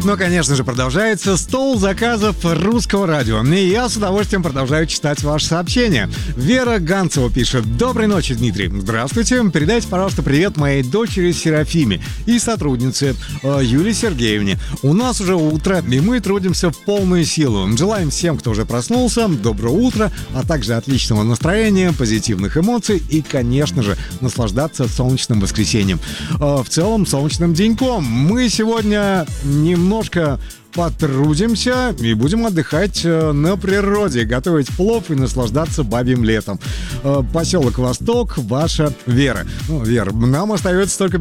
Но, конечно же, продолжается стол заказов русского радио. И я с удовольствием продолжаю читать ваши сообщения. Вера Ганцева пишет: «Доброй ночи, Дмитрий. Здравствуйте. Передайте, пожалуйста, привет моей дочери Серафиме и сотруднице Юлии Сергеевне. У нас уже утро, и мы трудимся в полную силу. Желаем всем, кто уже проснулся, доброго утра, а также отличного настроения, позитивных эмоций и, конечно же, наслаждаться солнечным воскресеньем. В целом, солнечным деньком. Мы сегодня немножко потрудимся и будем отдыхать на природе, готовить плов и наслаждаться бабьим летом. Поселок Восток, ваша Вера». Вера, нам остается только